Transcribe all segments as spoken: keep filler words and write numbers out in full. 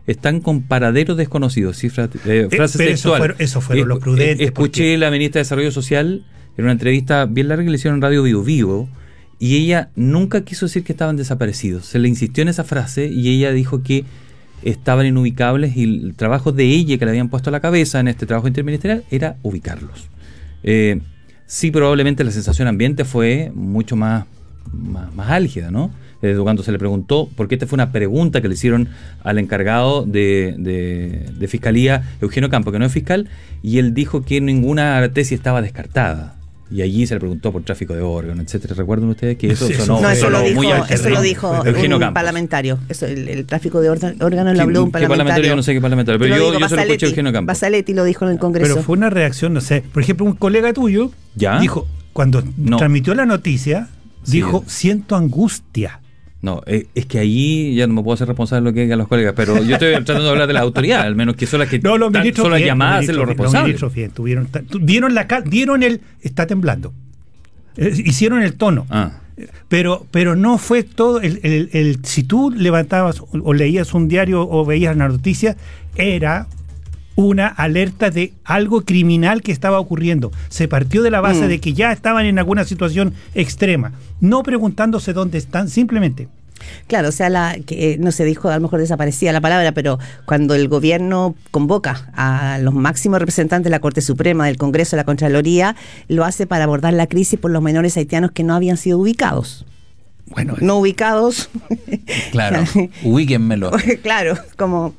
están con paraderos desconocidos, cifra, eh, frase eh, textual. Eso fueron, eso fueron eh, los prudentes. Eh, escuché porque... la ministra de Desarrollo Social en una entrevista bien larga que le hicieron en Radio Vivo Vivo, y ella nunca quiso decir que estaban desaparecidos. Se le insistió en esa frase y ella dijo que estaban inubicables, y el trabajo de ella que le habían puesto a la cabeza en este trabajo interministerial era ubicarlos. Eh, sí, probablemente la sensación ambiente fue mucho más, más, más álgida, ¿no? Eh, cuando se le preguntó, porque esta fue una pregunta que le hicieron al encargado de, de, de Fiscalía, Eugenio Campo, que no es fiscal, y él dijo que ninguna tesis estaba descartada. Y allí se le preguntó por tráfico de órganos, etcétera. ¿Recuerdan ustedes que eso sí, sonó? No, eso, sonó lo dijo, muy eso lo dijo Eugenio un Campos. parlamentario. Eso, el, el tráfico de órganos lo habló un ¿Qué parlamentario. parlamentario? Yo no sé qué parlamentario, pero yo, digo, yo se lo escuché a Eugenio Campos. Basaletti lo dijo en el Congreso. Pero fue una reacción, no sé. Por ejemplo, un colega tuyo ¿Ya? dijo, cuando no. transmitió la noticia, sí, dijo, es. siento angustia. No, eh, es que ahí ya no me puedo hacer responsable de lo que digan los colegas, pero yo estoy tratando de hablar de la autoridad, al menos que son las que no, los ministros son las bien, llamadas a ser los responsables. Los ministros bien, tuvieron, dieron, la, dieron el, está temblando, eh, hicieron el tono, Ah. pero pero no fue todo, el, el, el, si tú levantabas o, o leías un diario o veías una noticia, era una alerta de algo criminal que estaba ocurriendo. Se partió de la base mm. de que ya estaban en alguna situación extrema, no preguntándose dónde están, simplemente. Claro, o sea, la, que, no se dijo, a lo mejor desaparecía la palabra, pero cuando el gobierno convoca a los máximos representantes de la Corte Suprema, del Congreso, de la Contraloría, lo hace para abordar la crisis por los menores haitianos que no habían sido ubicados. Bueno, no ubicados. Claro, ubíquenmelo. Claro, como...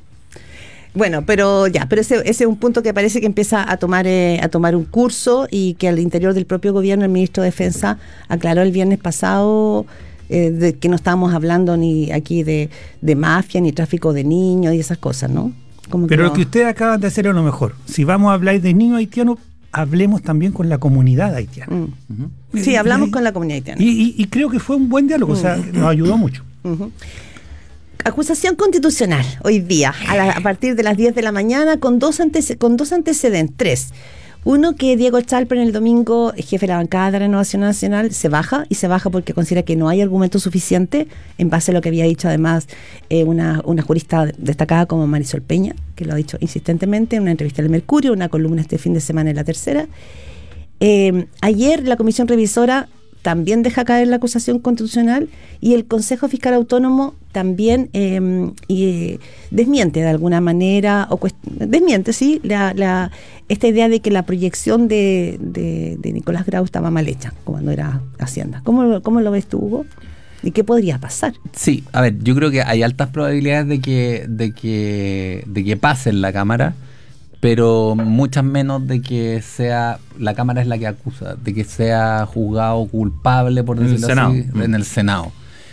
Bueno, pero ya, pero ese, ese es un punto que parece que empieza a tomar eh, a tomar un curso, y que al interior del propio gobierno el ministro de Defensa aclaró el viernes pasado eh, de que no estábamos hablando ni aquí de, de mafia, ni tráfico de niños y esas cosas, ¿no? Como pero que lo no. que ustedes acaban de hacer es lo mejor. Si vamos a hablar de niños haitianos, hablemos también con la comunidad haitiana. Mm. Uh-huh. Sí, hablamos y, con la comunidad haitiana. Y, y, y creo que fue un buen diálogo, uh-huh. o sea, nos ayudó mucho. Uh-huh. Acusación constitucional hoy día, a, la, a partir de las diez de la mañana, con dos, antece- con dos antecedentes, tres. Uno, que Diego Chalper, el domingo, jefe de la bancada de Renovación Nacional, se baja, y se baja porque considera que no hay argumento suficiente, en base a lo que había dicho además eh, una, una jurista destacada como Marisol Peña, que lo ha dicho insistentemente en una entrevista en El Mercurio, una columna este fin de semana en La Tercera. Eh, ayer la Comisión Revisora también deja caer la acusación constitucional, y el Consejo Fiscal Autónomo también eh, y desmiente de alguna manera, o cuest- desmiente, sí, la, la, esta idea de que la proyección de, de, de Nicolás Grau estaba mal hecha cuando era Hacienda. ¿Cómo, cómo lo ves tú, Hugo? ¿Y qué podría pasar? Sí, a ver, yo creo que hay altas probabilidades de que, de que, de que pase en la Cámara, pero muchas menos de que sea, la Cámara es la que acusa, de que sea juzgado culpable, por decirlo así, en el Senado.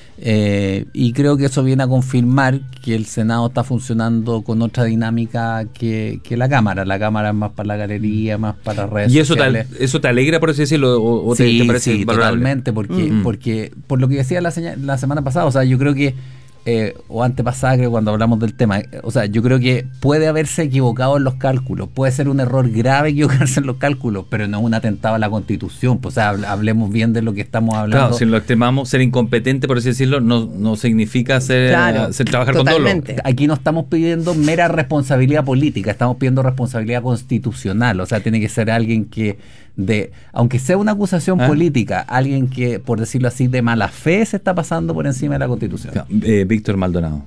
Eh, y creo que eso viene a confirmar que el Senado está funcionando con otra dinámica que, que la Cámara. La Cámara es más para la galería, más para redes ¿Y eso sociales. te, eso te alegra, por así decirlo, o, o sí, te, te parece sí, valorable? Totalmente, porque, mm. porque por lo que decía la, seña, la semana pasada, o sea, yo creo que Eh, o antepasada, creo, cuando hablamos del tema, o sea, yo creo que puede haberse equivocado en los cálculos, puede ser un error grave equivocarse en los cálculos, pero no es un atentado a la Constitución. Pues, o sea, hablemos bien de lo que estamos hablando. Claro, si lo extremamos, ser incompetente, por así decirlo, no, no significa ser, claro, ser trabajar totalmente. con dolo. Aquí no estamos pidiendo mera responsabilidad política, estamos pidiendo responsabilidad constitucional. O sea, tiene que ser alguien que, de aunque sea una acusación ¿Ah? política, alguien que, por decirlo así, de mala fe se está pasando por encima de la Constitución. Eh, Víctor Maldonado.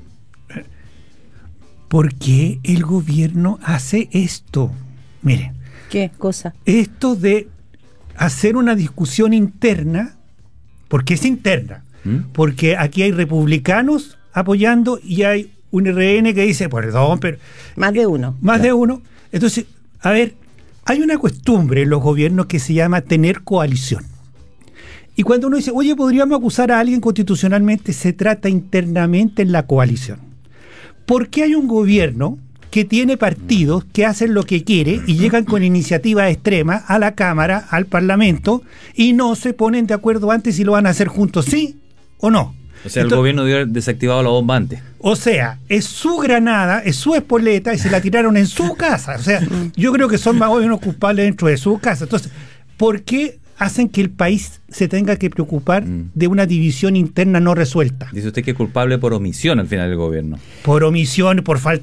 ¿Por qué el gobierno hace esto? Mire. ¿Qué cosa? Esto de hacer una discusión interna, porque es interna, ¿Mm? porque aquí hay republicanos apoyando y hay un R N que dice, perdón, pero... Más de uno. Más claro. de uno. Entonces, a ver, hay una costumbre en los gobiernos que se llama tener coalición. Y cuando uno dice, oye, podríamos acusar a alguien constitucionalmente, se trata internamente en la coalición. ¿Por qué hay un gobierno que tiene partidos que hacen lo que quiere y llegan con iniciativas extremas a la Cámara, al Parlamento, y no se ponen de acuerdo antes si lo van a hacer juntos, sí o no? O sea, Entonces, el gobierno dio desactivado la bomba antes. O sea, es su granada, es su espoleta y se la tiraron en su casa. O sea, yo creo que son más o menos culpables dentro de su casa. Entonces, ¿por qué hacen que el país se tenga que preocupar mm. de una división interna no resuelta? Dice usted que es culpable por omisión al final del gobierno. Por omisión, por falta